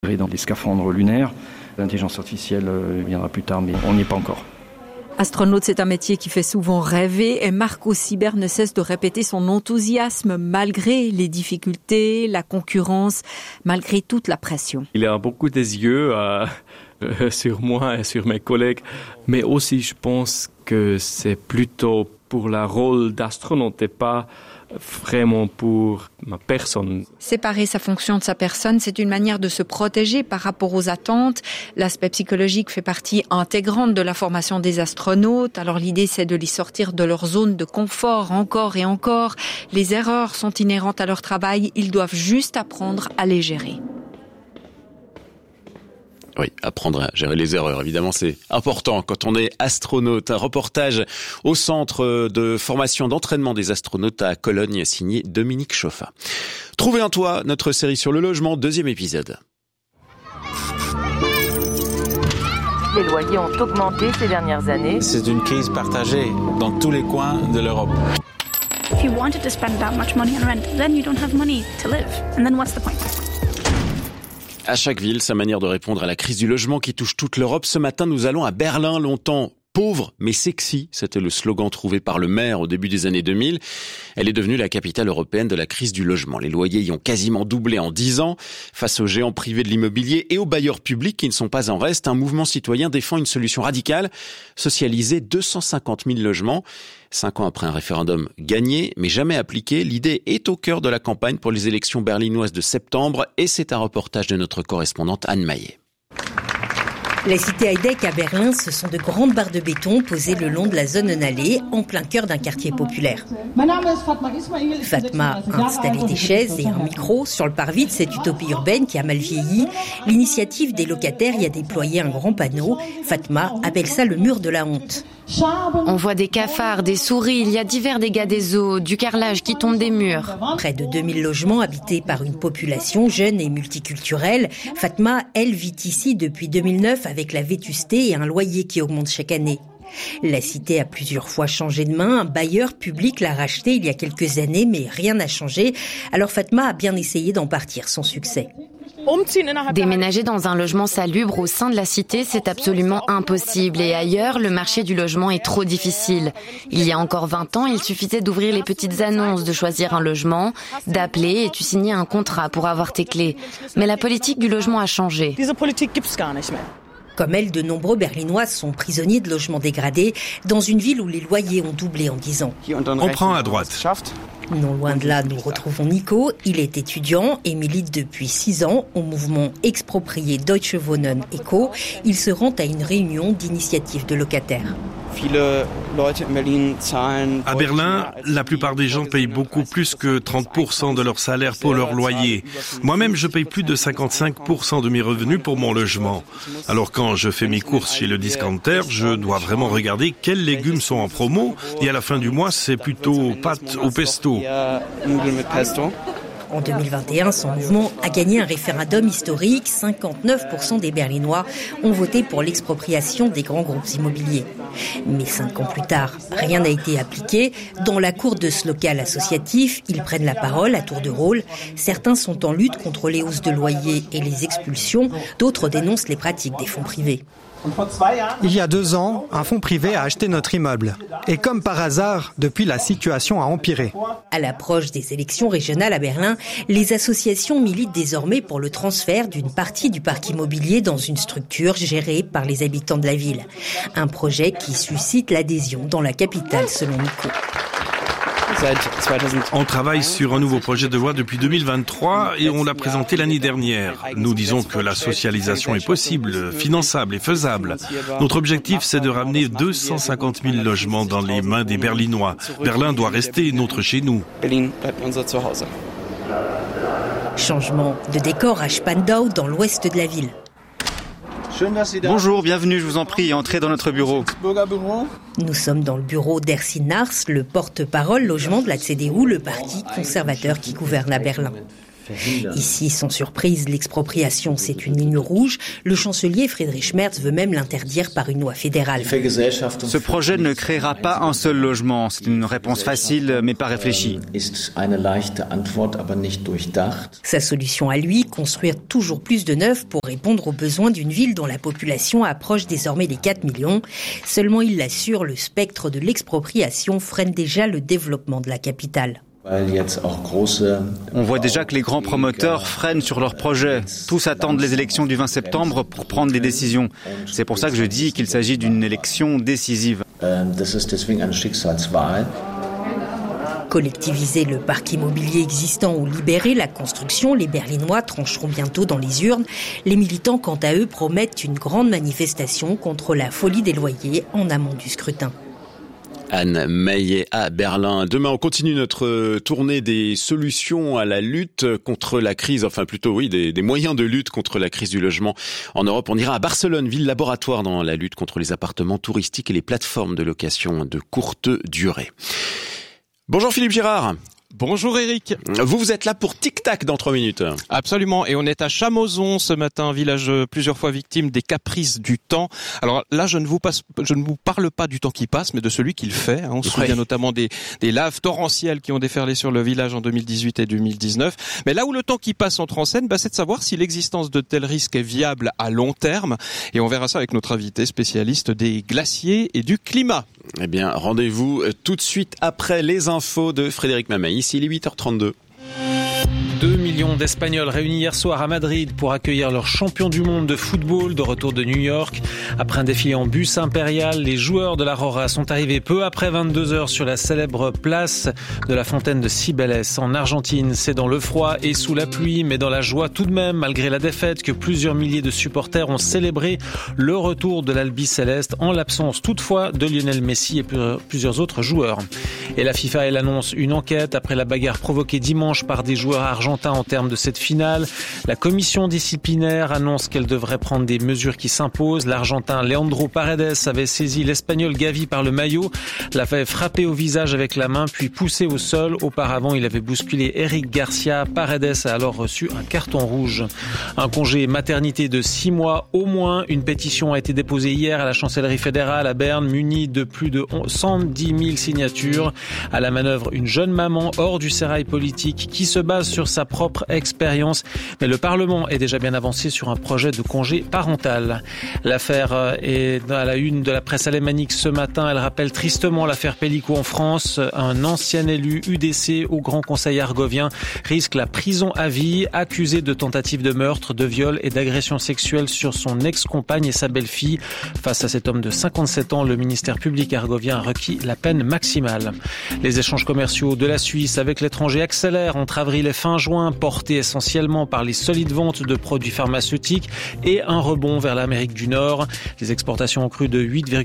Dans les scaphandres lunaires, l'intelligence artificielle viendra plus tard, mais on n'y est pas encore. Astronaute, c'est un métier qui fait souvent rêver et Marco Sibert ne cesse de répéter son enthousiasme malgré les difficultés, la concurrence, malgré toute la pression. Il y a beaucoup des yeux sur moi et sur mes collègues, mais aussi je pense que c'est plutôt pour le rôle d'astronaute et pas vraiment pour ma personne. Séparer sa fonction de sa personne, c'est une manière de se protéger par rapport aux attentes. L'aspect psychologique fait partie intégrante de la formation des astronautes. Alors l'idée, c'est de les sortir de leur zone de confort encore et encore. Les erreurs sont inhérentes à leur travail. Ils doivent juste apprendre à les gérer. Oui, apprendre à gérer les erreurs, évidemment, c'est important quand on est astronaute. Un reportage au centre de formation d'entraînement des astronautes à Cologne, signé Dominique Chauffat. Trouvez un toit, notre série sur le logement, 2e épisode. Les loyers ont augmenté ces dernières années. C'est une crise partagée dans tous les coins de l'Europe. If you wanted to spend that much money on rent, then you don't have money to live. And then what's the point? À chaque ville, sa manière de répondre à la crise du logement qui touche toute l'Europe. Ce matin, nous allons à Berlin, longtemps pauvre mais sexy. C'était le slogan trouvé par le maire au début des années 2000. Elle est devenue la capitale européenne de la crise du logement. Les loyers y ont quasiment doublé en 10 ans. Face aux géants privés de l'immobilier et aux bailleurs publics qui ne sont pas en reste, un mouvement citoyen défend une solution radicale, socialiser 250 000 logements. 5 ans après un référendum gagné, mais jamais appliqué, l'idée est au cœur de la campagne pour les élections berlinoises de septembre et c'est un reportage de notre correspondante Anne Maillet. La cité Heideck à Berlin, ce sont de grandes barres de béton posées le long de la zone Nallée, en plein cœur d'un quartier populaire. Fatma a installé des chaises et un micro sur le parvis de cette utopie urbaine qui a mal vieilli. L'initiative des locataires y a déployé un grand panneau. Fatma appelle ça le mur de la honte. On voit des cafards, des souris, il y a divers dégâts des eaux, du carrelage qui tombe des murs. Près de 2000 logements habités par une population jeune et multiculturelle. Fatma, elle, vit ici depuis 2009 avec la vétusté et un loyer qui augmente chaque année. La cité a plusieurs fois changé de main. Un bailleur public l'a racheté il y a quelques années, mais rien n'a changé. Alors Fatma a bien essayé d'en partir sans succès. Déménager dans un logement salubre au sein de la cité, c'est absolument impossible. Et ailleurs, le marché du logement est trop difficile. Il y a encore 20 ans, il suffisait d'ouvrir les petites annonces, de choisir un logement, d'appeler et tu signais un contrat pour avoir tes clés. Mais la politique du logement a changé. Comme elle, de nombreux Berlinois sont prisonniers de logements dégradés dans une ville où les loyers ont doublé en 10 ans. On prend à droite. Non loin de là, nous retrouvons Nico. Il est étudiant et milite depuis 6 ans au mouvement exproprié Deutsche Wohnen Eco. Il se rend à une réunion d'initiatives de locataires. À Berlin, la plupart des gens payent beaucoup plus que 30% de leur salaire pour leur loyer. Moi-même, je paye plus de 55% de mes revenus pour mon logement. Alors quand je fais mes courses chez le discounter, je dois vraiment regarder quels légumes sont en promo et à la fin du mois, c'est plutôt pâtes au pesto. En 2021, son mouvement a gagné un référendum historique. 59% des Berlinois ont voté pour l'expropriation des grands groupes immobiliers. Mais 5 ans plus tard, rien n'a été appliqué. Dans la cour de ce local associatif, ils prennent la parole à tour de rôle. Certains sont en lutte contre les hausses de loyers et les expulsions. D'autres dénoncent les pratiques des fonds privés. Il y a 2 ans, un fonds privé a acheté notre immeuble. Et comme par hasard, depuis, la situation a empiré. À l'approche des élections régionales à Berlin, les associations militent désormais pour le transfert d'une partie du parc immobilier dans une structure gérée par les habitants de la ville. Un projet qui suscite l'adhésion dans la capitale, selon Nico. On travaille sur un nouveau projet de loi depuis 2023 et on l'a présenté l'année dernière. Nous disons que la socialisation est possible, finançable et faisable. Notre objectif, c'est de ramener 250 000 logements dans les mains des Berlinois. Berlin doit rester notre chez nous. Changement de décor à Spandau, dans l'ouest de la ville. Bonjour, bienvenue, je vous en prie, entrez dans notre bureau. Nous sommes dans le bureau d'Ersin Nars, le porte-parole logement de la CDU, le parti conservateur qui gouverne à Berlin. Ici, sans surprise, l'expropriation, c'est une ligne rouge. Le chancelier Friedrich Merz veut même l'interdire par une loi fédérale. Ce projet ne créera pas un seul logement. C'est une réponse facile, mais pas réfléchie. Sa solution à lui, construire toujours plus de neufs pour répondre aux besoins d'une ville dont la population approche désormais les 4 millions. Seulement, il l'assure, le spectre de l'expropriation freine déjà le développement de la capitale. On voit déjà que les grands promoteurs freinent sur leurs projets. Tous attendent les élections du 20 septembre pour prendre des décisions. C'est pour ça que je dis qu'il s'agit d'une élection décisive. Collectiviser le parc immobilier existant ou libérer la construction, les Berlinois trancheront bientôt dans les urnes. Les militants, quant à eux, promettent une grande manifestation contre la folie des loyers en amont du scrutin. Anne Meillet à Berlin. Demain, on continue notre tournée des solutions à la lutte contre la crise, enfin plutôt oui, des moyens de lutte contre la crise du logement en Europe. On ira à Barcelone, ville laboratoire dans la lutte contre les appartements touristiques et les plateformes de location de courte durée. Bonjour Philippe Girard. Bonjour Eric. Vous êtes là pour Tic Tac dans 3 minutes. Absolument, et on est à Chamozon ce matin, village plusieurs fois victime des caprices du temps. Alors là, je ne vous parle pas du temps qui passe, mais de celui qu'il fait. On se souvient notamment des laves torrentielles qui ont déferlé sur le village en 2018 et 2019. Mais là où le temps qui passe entre en scène, c'est de savoir si l'existence de tels risques est viable à long terme. Et on verra ça avec notre invité spécialiste des glaciers et du climat. Eh bien, rendez-vous tout de suite après les infos de Frédéric Mamey. Ici, il est 8h32. 2 millions d'Espagnols réunis hier soir à Madrid pour accueillir leur champion du monde de football de retour de New York. Après un défilé en bus impérial, les joueurs de la Rora sont arrivés peu après 22h sur la célèbre place de la fontaine de Cibeles en Argentine. C'est dans le froid et sous la pluie, mais dans la joie tout de même, malgré la défaite, que plusieurs milliers de supporters ont célébré le retour de l'Albi Céleste en l'absence toutefois de Lionel Messi et plusieurs autres joueurs. Et la FIFA, elle annonce une enquête après la bagarre provoquée dimanche par des joueurs argentins en termes de cette finale. La commission disciplinaire annonce qu'elle devrait prendre des mesures qui s'imposent. L'Argentin Leandro Paredes avait saisi l'Espagnol Gavi par le maillot, l'avait frappé au visage avec la main puis poussé au sol. Auparavant, il avait bousculé Eric Garcia. Paredes a alors reçu un carton rouge. Un congé maternité de 6 mois au moins. Une pétition a été déposée hier à la chancellerie fédérale à Berne, munie de plus de 110 000 signatures. À la manœuvre, une jeune maman hors du sérail politique qui se base sur sa propre expérience. Mais le Parlement est déjà bien avancé sur un projet de congé parental. L'affaire est à la une de la presse alémanique ce matin. Elle rappelle tristement l'affaire Pellico en France. Un ancien élu UDC au Grand Conseil argovien risque la prison à vie, accusé de tentative de meurtre, de viol et d'agression sexuelle sur son ex-compagne et sa belle-fille. Face à cet homme de 57 ans, le ministère public argovien a requis la peine maximale. Les échanges commerciaux de la Suisse avec l'étranger accélèrent entre avril et fin juin, portés essentiellement par les solides ventes de produits pharmaceutiques et un rebond vers l'Amérique du Nord. Les exportations ont cru de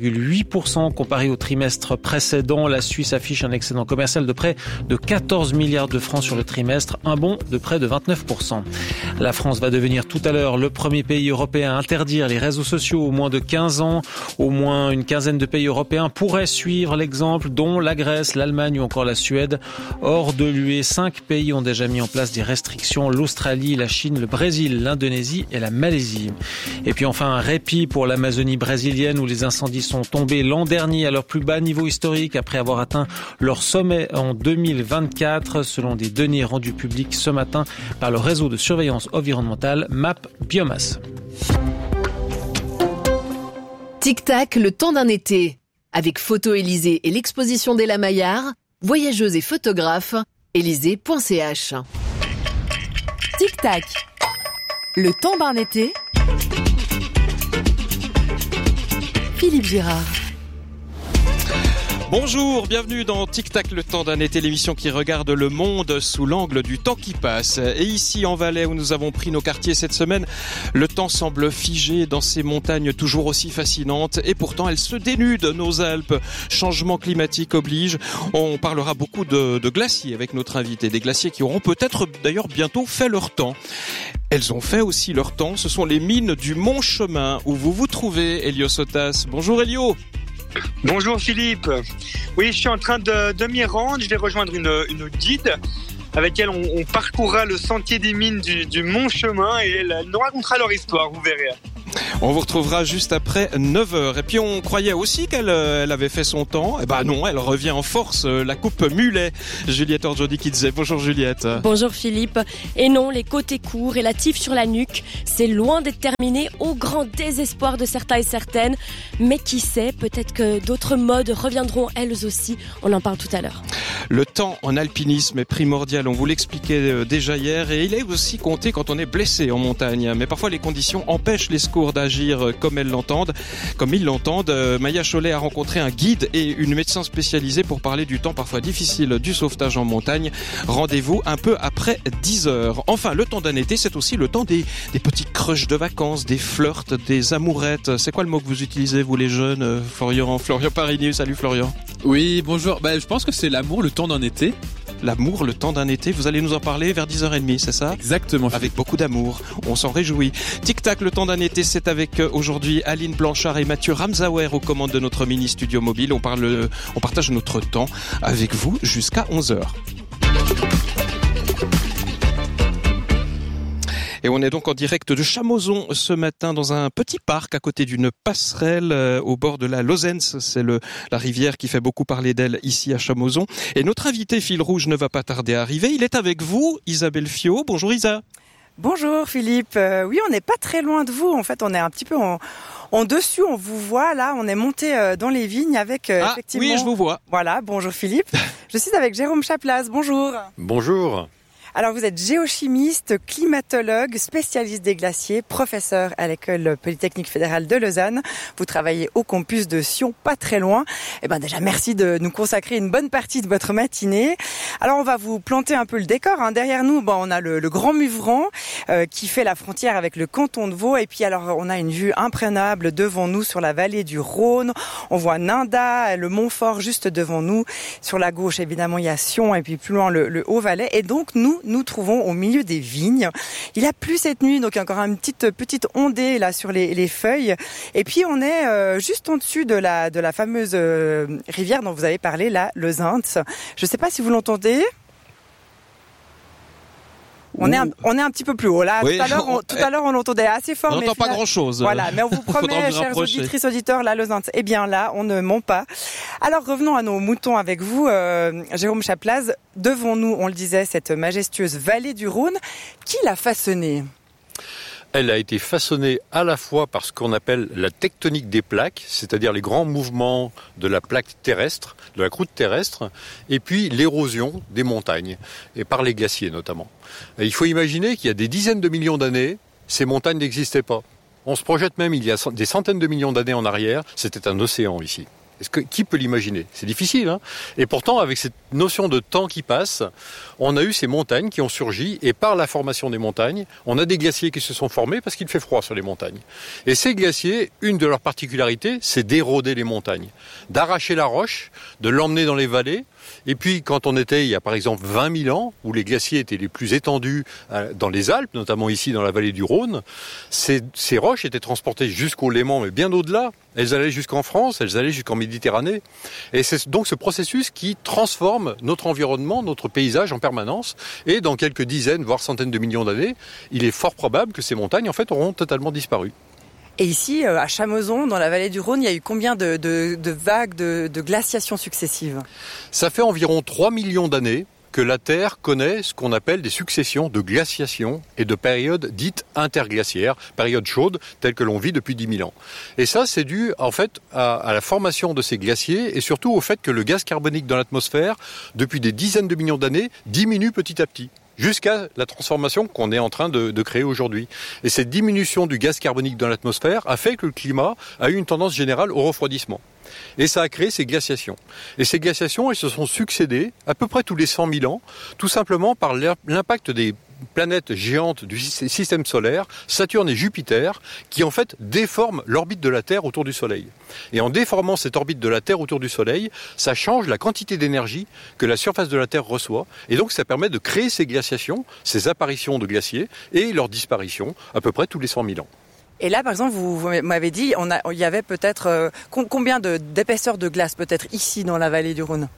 8,8% comparé au trimestre précédent. La Suisse affiche un excédent commercial de près de 14 milliards de francs sur le trimestre, un bond de près de 29%. La France va devenir tout à l'heure le premier pays européen à interdire les réseaux sociaux aux moins de 15 ans. Au moins une quinzaine de pays européens pourraient suivre l'exemple, dont la Grèce, l'Allemagne ou encore la Suède. Hors de l'UE, 5 pays ont déjà mis en place des restrictions: l'Australie, la Chine, le Brésil, l'Indonésie et la Malaisie. Et puis enfin un répit pour l'Amazonie brésilienne où les incendies sont tombés l'an dernier à leur plus bas niveau historique après avoir atteint leur sommet en 2024 selon des données rendues publiques ce matin par le réseau de surveillance environnementale MAP Biomasse. Tic Tac, le temps d'un été. Avec Photo Élysée et l'exposition d'Ella Maillard, voyageuse et photographe, élysée.ch. Tic Tac, le temps d'un été. Philippe Girard. Bonjour, bienvenue dans Tic Tac, le temps d'un été, l'émission qui regarde le monde sous l'angle du temps qui passe. Et ici, en Valais, où nous avons pris nos quartiers cette semaine, le temps semble figé dans ces montagnes toujours aussi fascinantes. Et pourtant, elles se dénudent, nos Alpes. Changement climatique oblige. On parlera beaucoup de glaciers avec notre invité. Des glaciers qui auront peut-être d'ailleurs bientôt fait leur temps. Elles ont fait aussi leur temps. Ce sont les mines du Mont-Chemin où vous vous trouvez, Elio Sotas. Bonjour Elio. Bonjour Philippe. Oui, je suis en train de m'y rendre. Je vais rejoindre une guide avec elle on parcourra le sentier des mines du Mont Chemin et elle nous racontera leur histoire, vous verrez. On vous retrouvera juste après 9h. Et puis on croyait aussi qu'elle avait fait son temps. Eh ben non, elle revient en force. La coupe mulet. Juliette Orjodi qui disait. Bonjour Juliette. Bonjour Philippe. Et non, les côtés courts, relatifs sur la nuque, c'est loin d'être terminé, au grand désespoir de certains et certaines. Mais qui sait, peut-être que d'autres modes reviendront elles aussi. On en parle tout à l'heure. Le temps en alpinisme est primordial. On vous l'expliquait déjà hier. Et il est aussi compté quand on est blessé en montagne. Mais parfois les conditions empêchent les secours d'agir comme ils l'entendent. Maya Chollet a rencontré un guide et une médecin spécialisée pour parler du temps parfois difficile du sauvetage en montagne. Rendez-vous un peu après 10h. Enfin, le temps d'un été, c'est aussi le temps des petits crushs de vacances, des flirts, des amourettes. C'est quoi le mot que vous utilisez, vous les jeunes? Florian Parigny, salut Florian. Oui, bonjour. Je pense que c'est l'amour, le temps d'un été. L'amour, le temps d'un été, vous allez nous en parler vers 10h30, c'est ça? Exactement. Avec beaucoup d'amour, on s'en réjouit. Tic Tac, le temps d'un été, c'est avec aujourd'hui Aline Blanchard et Mathieu Ramsauer aux commandes de notre mini studio mobile. On partage notre temps avec vous jusqu'à 11h. Et on est donc en direct de Chamoson ce matin dans un petit parc à côté d'une passerelle au bord de la Lausenz. C'est la rivière qui fait beaucoup parler d'elle ici à Chamoson. Et notre invité fil rouge ne va pas tarder à arriver. Il est avec vous, Isabelle Fiot. Bonjour Isa. Bonjour Philippe. Oui, on n'est pas très loin de vous. En fait, on est un petit peu en dessus. On vous voit là. On est monté dans les vignes avec effectivement. Oui, je vous vois. Voilà. Bonjour Philippe. Je suis avec Jérôme Chaplaz. Bonjour. Bonjour. Alors vous êtes géochimiste, climatologue, spécialiste des glaciers, professeur à l'école polytechnique fédérale de Lausanne. Vous travaillez au campus de Sion, pas très loin. Déjà merci de nous consacrer une bonne partie de votre matinée. Alors on va vous planter un peu le décor. Derrière nous, on a le Grand Muvran qui fait la frontière avec le canton de Vaud. Et puis alors on a une vue imprenable devant nous sur la vallée du Rhône. On voit Ninda, le Montfort juste devant nous. Sur la gauche évidemment il y a Sion et puis plus loin le Haut-Valais. Et donc nous trouvons au milieu des vignes. Il a plu cette nuit, donc il y a encore une petite ondée là sur les feuilles. Et puis on est juste en dessus de la fameuse rivière dont vous avez parlé, la Lausenz. Je ne sais pas si vous l'entendez. On est un petit peu plus haut là. Oui. Tout à l'heure on l'entendait assez fort. On n'entend pas grand-chose. Voilà, mais on vous promet, chers auditrices, auditeurs, la Lausenz. Eh bien là, on ne ment pas. Alors revenons à nos moutons avec vous, Jérôme Chaplaz. Devant nous, on le disait, cette majestueuse vallée du Rhône. Qui l'a façonnée ? Elle a été façonnée à la fois par ce qu'on appelle la tectonique des plaques, c'est-à-dire les grands mouvements de la plaque terrestre, de la croûte terrestre, et puis l'érosion des montagnes, et par les glaciers notamment. Et il faut imaginer qu'il y a des dizaines de millions d'années, ces montagnes n'existaient pas. On se projette même il y a des centaines de millions d'années en arrière, c'était un océan ici. Qui peut l'imaginer ? C'est difficile, hein ? Et pourtant, avec cette notion de temps qui passe, on a eu ces montagnes qui ont surgi, et par la formation des montagnes, on a des glaciers qui se sont formés parce qu'il fait froid sur les montagnes. Et ces glaciers, une de leurs particularités, c'est d'éroder les montagnes, d'arracher la roche, de l'emmener dans les vallées. Et puis, quand on était, il y a par exemple 20 000 ans, où les glaciers étaient les plus étendus dans les Alpes, notamment ici dans la vallée du Rhône, ces roches étaient transportées jusqu'au Léman, mais bien au-delà. Elles allaient jusqu'en France, elles allaient jusqu'en Méditerranée. Et c'est donc ce processus qui transforme notre environnement, notre paysage en permanence. Et dans quelques dizaines, voire centaines de millions d'années, il est fort probable que ces montagnes, en fait, auront totalement disparu. Et ici, à Chamoson, dans la vallée du Rhône, il y a eu combien de vagues de glaciations successives ? Ça fait environ 3 millions d'années que la Terre connaît ce qu'on appelle des successions de glaciations et de périodes dites interglaciaires, périodes chaudes telles que l'on vit depuis 10 000 ans. Et ça, c'est dû en fait à la formation de ces glaciers et surtout au fait que le gaz carbonique dans l'atmosphère, depuis des dizaines de millions d'années, diminue petit à petit, jusqu'à la transformation qu'on est en train de créer aujourd'hui. Et cette diminution du gaz carbonique dans l'atmosphère a fait que le climat a eu une tendance générale au refroidissement. Et ça a créé ces glaciations. Et ces glaciations, elles se sont succédées à peu près tous les 100 000 ans, tout simplement par l'impact des planètes géantes du système solaire, Saturne et Jupiter, qui en fait déforment l'orbite de la Terre autour du Soleil. Et en déformant cette orbite de la Terre autour du Soleil, ça change la quantité d'énergie que la surface de la Terre reçoit. Et donc ça permet de créer ces glaciations, ces apparitions de glaciers et leur disparition à peu près tous les 100 000 ans. Et là, par exemple, vous m'avez dit, il y avait peut-être combien d'épaisseur de glace peut-être ici dans la vallée du Rhône ?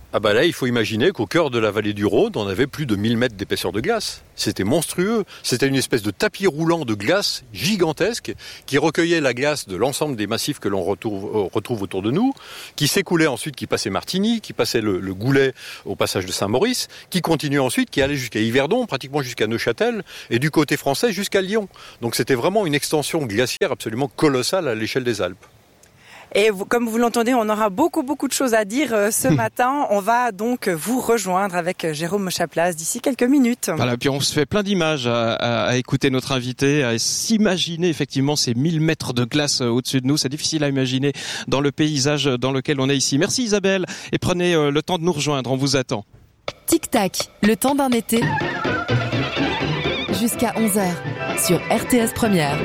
Ah bah là, il faut imaginer qu'au cœur de la vallée du Rhône, on avait plus de 1000 mètres d'épaisseur de glace. C'était monstrueux. C'était une espèce de tapis roulant de glace gigantesque qui recueillait la glace de l'ensemble des massifs que l'on retrouve autour de nous, qui s'écoulait ensuite, qui passait Martigny, qui passait le Goulet au passage de Saint-Maurice, qui continuait ensuite, qui allait jusqu'à Yverdon, pratiquement jusqu'à Neuchâtel, et du côté français jusqu'à Lyon. Donc c'était vraiment une extension glaciaire absolument colossale à l'échelle des Alpes. Et comme vous l'entendez, on aura beaucoup de choses à dire ce matin. On va donc vous rejoindre avec Jérôme Chaplas d'ici quelques minutes. Voilà, puis on se fait plein d'images à écouter notre invité, à s'imaginer effectivement ces 1000 mètres de glace au-dessus de nous. C'est difficile à imaginer dans le paysage dans lequel on est ici. Merci Isabelle et prenez le temps de nous rejoindre, on vous attend. Tic Tac, le temps d'un été. Jusqu'à 11h sur RTS Première.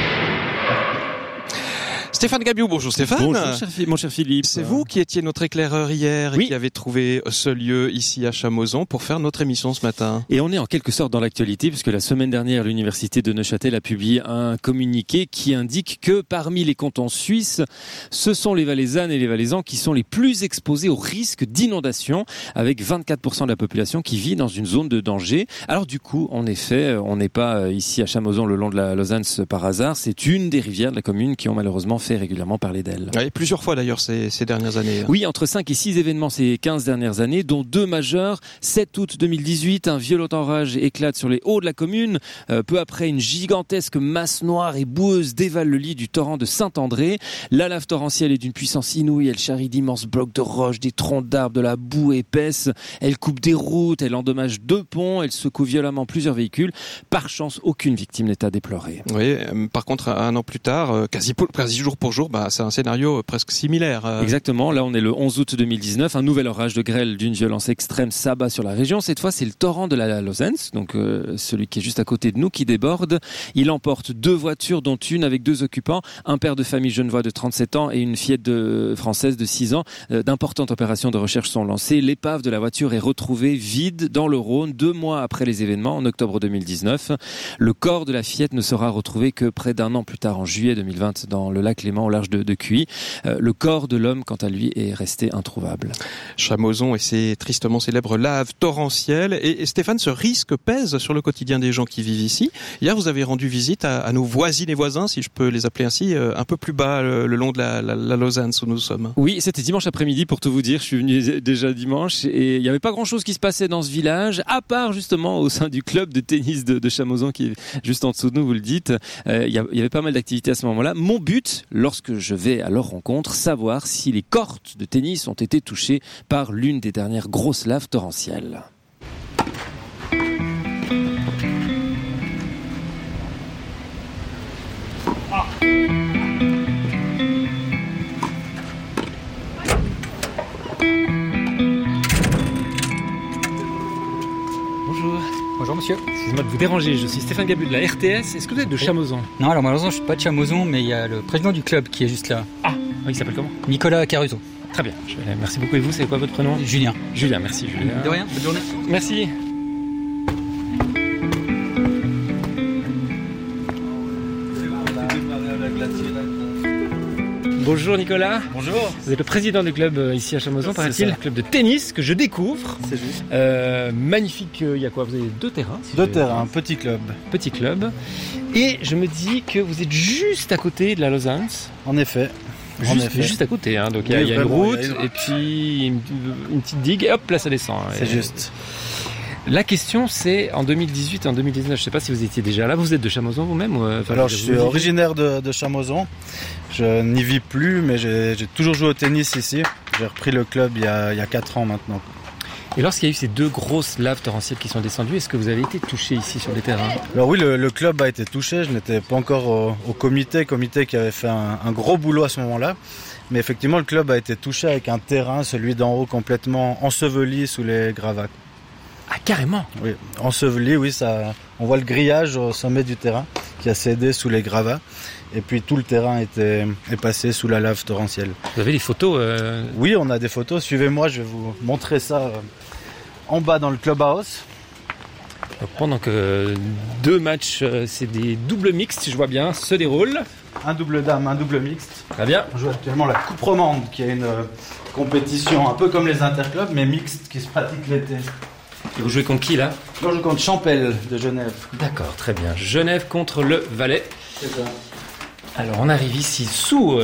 Stéphane Gabiou, bonjour Stéphane. Bonjour mon cher Philippe. C'est vous qui étiez notre éclaireur hier et qui avez trouvé ce lieu ici à Chamoson pour faire notre émission ce matin. Et on est en quelque sorte dans l'actualité puisque la semaine dernière, l'université de Neuchâtel a publié un communiqué qui indique que parmi les cantons suisses, ce sont les Valaisannes et les Valaisans qui sont les plus exposés au risque d'inondation, avec 24% de la population qui vit dans une zone de danger. Alors du coup, en effet, on n'est pas ici à Chamoson le long de la Lausanne par hasard, c'est une des rivières de la commune qui ont malheureusement fait régulièrement parler d'elle. Oui, plusieurs fois d'ailleurs ces dernières années. Oui, entre 5 et 6 événements ces 15 dernières années, dont 2 majeurs. 7 août 2018, un violent orage éclate sur les hauts de la commune. Peu après, une gigantesque masse noire et boueuse dévale le lit du torrent de Saint-André. La lave torrentielle est d'une puissance inouïe. Elle charrie d'immenses blocs de roches, des troncs d'arbres, de la boue épaisse. Elle coupe des routes, elle endommage 2 ponts, elle secoue violemment plusieurs véhicules. Par chance, aucune victime n'est à déplorer. Oui, par contre, un an plus tard, quasi jour pour jour, c'est un scénario presque similaire. Exactement, là on est le 11 août 2019, un nouvel orage de grêle d'une violence extrême s'abat sur la région. Cette fois c'est le torrent de la Lausanne, donc celui qui est juste à côté de nous, qui déborde. Il emporte 2 voitures, dont une avec 2 occupants, un père de famille genevois de 37 ans et une fillette française de 6 ans. D'importantes opérations de recherche sont lancées. L'épave de la voiture est retrouvée vide dans le Rhône 2 mois après les événements, en octobre 2019. Le corps de la fillette ne sera retrouvé que près d'1 an plus tard, en juillet 2020, dans le lac Léman au large de Cuy. Le corps de l'homme, quant à lui, est resté introuvable. Chamoson et ses tristement célèbres laves torrentielles. Et Stéphane, ce risque pèse sur le quotidien des gens qui vivent ici. Hier, vous avez rendu visite à nos voisines et voisins, si je peux les appeler ainsi, un peu plus bas le long de la Lausanne où nous sommes. Oui, c'était dimanche après-midi pour tout vous dire. Je suis venu déjà dimanche et il n'y avait pas grand-chose qui se passait dans ce village, à part justement au sein du club de tennis de Chamoson qui est juste en dessous de nous, vous le dites. Il y avait pas mal d'activités à ce moment-là. Mon but, lorsque je vais à leur rencontre, savoir si les courts de tennis ont été touchés par l'une des dernières grosses laves torrentielles. Bonjour monsieur. Excusez-moi de vous déranger, je suis Stéphane Gabiou de la RTS. Est-ce que vous êtes de Chamoson? Non, alors malheureusement je suis pas de Chamoson, mais il y a le président du club qui est juste là. Ah, oui, il s'appelle comment? Nicolas Caruso. Très bien, merci beaucoup. Et vous, c'est quoi votre prénom? Julien. Julien, merci Julien. De rien, bonne journée. Merci. Bonjour Nicolas. Bonjour. Vous êtes le président du club ici à Chamoson, paraît-il, club de tennis que je découvre. C'est juste. Magnifique, il y a quoi? Vous avez 2 terrains. Deux terrains, petit club. Petit club. Et je me dis que vous êtes juste à côté de la Lausanne. En effet. Juste à côté, hein. Donc il y a une route et puis une petite digue et hop, là ça descend. C'est juste. La question c'est, en 2018 et en 2019, je ne sais pas si vous étiez déjà là, vous êtes de Chamoson vous-même Alors je suis originaire de Chamoson, je n'y vis plus mais j'ai toujours joué au tennis ici, j'ai repris le club il y a 4 ans maintenant. Et lorsqu'il y a eu ces 2 grosses laves torrentielles qui sont descendues, est-ce que vous avez été touché ici sur les terrains? Alors oui, le club a été touché, je n'étais pas encore au comité qui avait fait un gros boulot à ce moment-là. Mais effectivement, le club a été touché avec un terrain, celui d'en haut, complètement enseveli sous les gravats. Ah, carrément? Oui, enseveli, oui, ça, on voit le grillage au sommet du terrain qui a cédé sous les gravats. Et puis tout le terrain est passé sous la lave torrentielle. Vous avez des photos Oui, on a des photos. Suivez-moi, je vais vous montrer ça en bas dans le clubhouse. Donc pendant que 2 matchs, c'est des doubles mixtes, je vois bien, se déroulent. Un double dame, un double mixte. Très bien. On joue actuellement la Coupe Romande, qui est une compétition un peu comme les interclubs, mais mixte, qui se pratique l'été. Et vous jouez contre qui là ? On joue contre Champel de Genève. D'accord, très bien. Genève contre le Valais. C'est ça. Alors on arrive ici sous,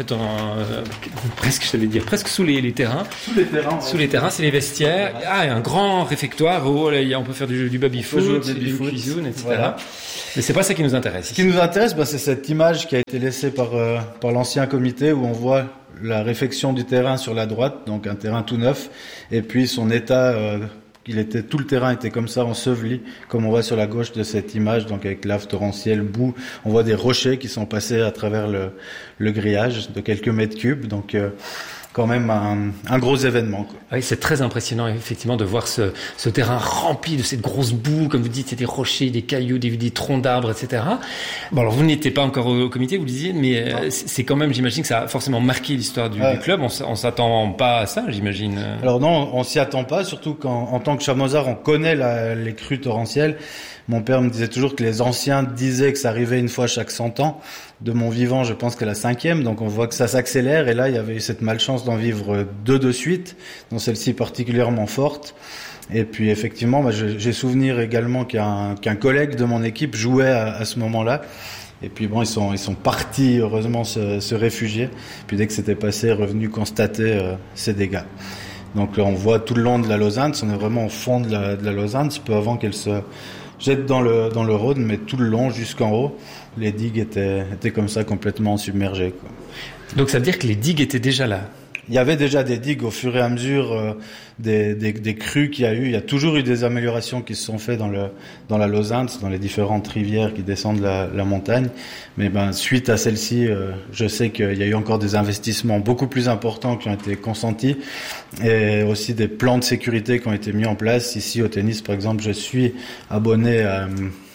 presque sous les terrains. Sous les terrains. Sous les terrains, c'est les vestiaires. Ah, et un grand réfectoire où là, on peut faire du baby-foot, du cuisine, etc. Voilà. Mais c'est pas ça qui nous intéresse. Ce qui nous intéresse, c'est cette image qui a été laissée par l'ancien comité où on voit la réfection du terrain sur la droite, donc un terrain tout neuf, et puis son état. Tout le terrain était comme ça, enseveli, comme on voit sur la gauche de cette image, donc avec lave torrentielle, boue. On voit des rochers qui sont passés à travers le grillage de quelques mètres cubes, donc quand même un gros événement, quoi. Oui, c'est très impressionnant effectivement de voir ce terrain rempli de cette grosse boue, comme vous dites, c'est des rochers, des cailloux, des troncs d'arbres, etc. Bon, alors vous n'étiez pas encore au comité, vous le disiez, mais c'est quand même, j'imagine que ça a forcément marqué l'histoire du club. On s'attend pas à ça, j'imagine. Alors non, on s'y attend pas, surtout qu'en tant que Chamozard, on connaît les crues torrentielles. Mon père me disait toujours que les anciens disaient que ça arrivait une fois chaque 100 ans. De mon vivant, je pense que la 5e, donc on voit que ça s'accélère. Et là, il y avait eu cette malchance d'en vivre 2 de suite, dont celle-ci particulièrement forte. Et puis effectivement, j'ai souvenir également qu'un collègue de mon équipe jouait à ce moment-là. Et puis bon, ils sont partis, heureusement, se réfugier. Puis dès que c'était passé, revenus constater ces dégâts. Donc là, on voit tout le long de la Lausanne, on est vraiment au fond de la Lausanne, c'est peu avant qu'elle se jette dans le Rhône, mais tout le long jusqu'en haut, les digues étaient comme ça complètement submergées, quoi. Donc ça veut dire que les digues étaient déjà là? Il y avait déjà des digues au fur et à mesure des crues qu'il y a eu. Il y a toujours eu des améliorations qui se sont faites dans la Lausanne, dans les différentes rivières qui descendent la montagne. Mais suite à celle-ci, je sais qu'il y a eu encore des investissements beaucoup plus importants qui ont été consentis et aussi des plans de sécurité qui ont été mis en place. Ici au tennis, par exemple, je suis abonné à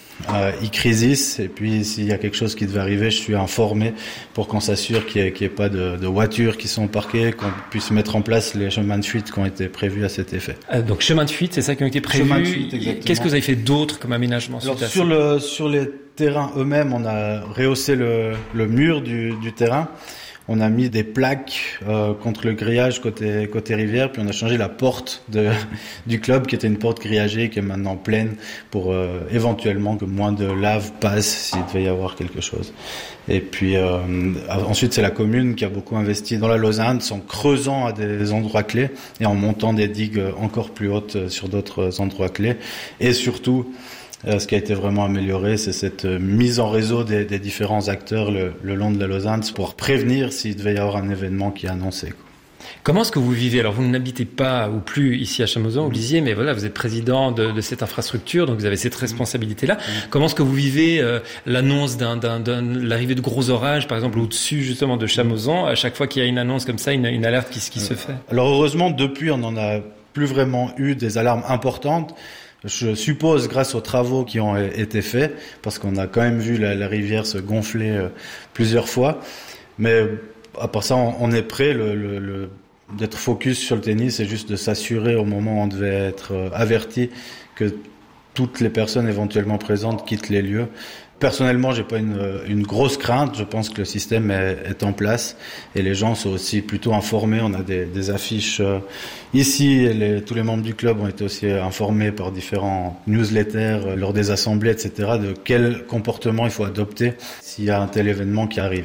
e-Crisis, et puis s'il y a quelque chose qui devait arriver, je suis informé pour qu'on s'assure qu'il n'y ait pas de voitures qui sont parquées, qu'on puisse mettre en place les chemins de fuite qui ont été prévus à cet effet. Donc chemins de fuite, c'est ça qui ont été prévus. Chemins de fuite, exactement. Qu'est-ce que vous avez fait d'autre comme aménagement? Alors, sur les terrains eux-mêmes, on a rehaussé le mur du terrain. On a mis des plaques contre le grillage côté rivière, puis on a changé la porte du club qui était une porte grillagée qui est maintenant pleine pour éventuellement que moins de lave passe s'il devait y avoir quelque chose. Et puis ensuite c'est la commune qui a beaucoup investi dans la Lausanne en creusant à des endroits clés et en montant des digues encore plus hautes sur d'autres endroits clés. Et surtout, ce qui a été vraiment amélioré, c'est cette mise en réseau des différents acteurs le long de la Lausanne pour prévenir s'il devait y avoir un événement qui est annoncé, quoi. Comment est-ce que vous vivez? Alors, vous n'habitez pas ou plus ici à Chamoson, vous disiez, mais voilà, vous êtes président de cette infrastructure, donc vous avez cette responsabilité-là. Comment est-ce que vous vivez l'annonce l'arrivée de gros orages, par exemple, au-dessus justement de Chamoson, à chaque fois qu'il y a une annonce comme ça, une alerte qui se fait? Alors, heureusement, depuis, on n'en a plus vraiment eu des alarmes importantes. Je suppose grâce aux travaux qui ont été faits, parce qu'on a quand même vu la rivière se gonfler plusieurs fois. Mais à part ça, on est prêt. D'être focus sur le tennis, c'est juste de s'assurer au moment où on devait être averti que toutes les personnes éventuellement présentes quittent les lieux. Personnellement, j'ai pas une grosse crainte. Je pense que le système est en place et les gens sont aussi plutôt informés. On a des affiches ici. Tous les membres du club ont été aussi informés par différents newsletters lors des assemblées, etc., de quel comportement il faut adopter s'il y a un tel événement qui arrive.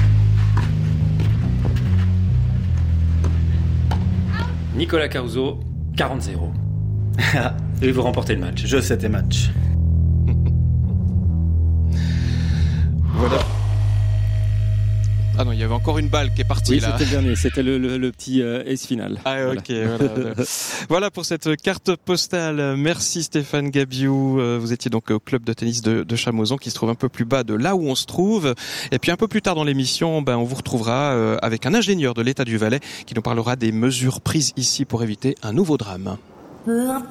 Nicolas Caruso, 40-0. Et vous remportez le match. Je sais tes matchs. Voilà. Ah non, il y avait encore une balle qui est partie, oui, là. C'était le dernier, c'était le petit ace final. Ah voilà. Ok, voilà. Voilà pour cette carte postale. Merci Stéphane Gabiou. Vous étiez donc au club de tennis de Chamoson qui se trouve un peu plus bas de là où on se trouve. Et puis un peu plus tard dans l'émission, on vous retrouvera avec un ingénieur de l'État du Valais qui nous parlera des mesures prises ici pour éviter un nouveau drame.